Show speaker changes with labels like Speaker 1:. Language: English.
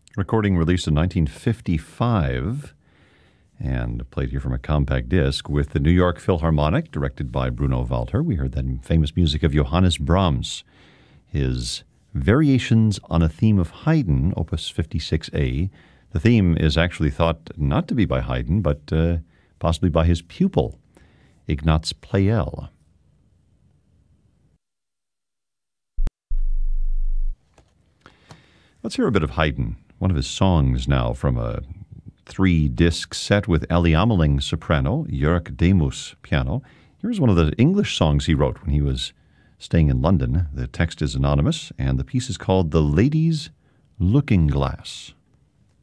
Speaker 1: Recording released in 1955 and played here from a compact disc with the New York Philharmonic, directed by Bruno Walter. We heard that famous music of Johannes Brahms, his Variations on a Theme of Haydn, Opus 56A. The theme is actually thought not to be by Haydn, but possibly by his pupil, Ignaz Pleyel. Let's hear a bit of Haydn, one of his songs now from a 3-disc set with Ellie Ameling soprano, Jörg Demus piano. Here's one of the English songs he wrote when he was staying in London. The text is anonymous, and the piece is called The Lady's Looking Glass.